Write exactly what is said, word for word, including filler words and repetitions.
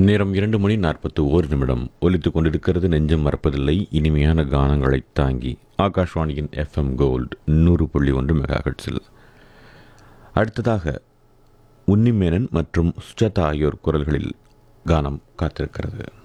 நேரம் இரண்டு மணி நாற்பத்தி ஓரு நிமிடம் ஒலித்துக் கொண்டிருக்கிறது. நெஞ்சம் மறப்பதில்லை இனிமையான கானங்களை தாங்கி ஆகாஷ்வாணியின் எஃப்எம் கோல்டு நூறு புள்ளி ஒன்று மெகாஹெட்ஸில். அடுத்ததாக உன்னிமேனன் மற்றும் சுஜாதா ஆகியோர் குரல்களில் கானம் காத்திருக்கிறது.